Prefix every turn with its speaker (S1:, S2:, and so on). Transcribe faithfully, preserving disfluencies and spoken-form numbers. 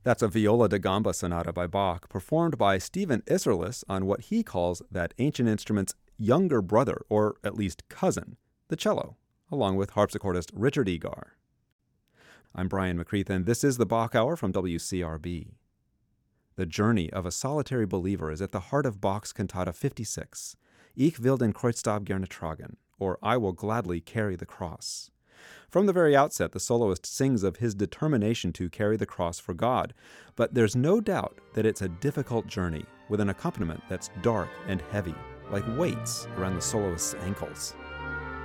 S1: That's a viola da gamba sonata by Bach, performed by Stephen Isserlis on what he calls that ancient instrument's younger brother, or at least cousin, the cello, along with harpsichordist Richard Egar. I'm Brian McCreath, and this is the Bach Hour from W C R B. The journey of a solitary believer is at the heart of Bach's Cantata fifty-six, Ich will den Kreuzstab gerne tragen, or I will gladly carry the cross. From the very outset, the soloist sings of his determination to carry the cross for God, but there's no doubt that it's a difficult journey with an accompaniment that's dark and heavy, like weights around the soloist's ankles.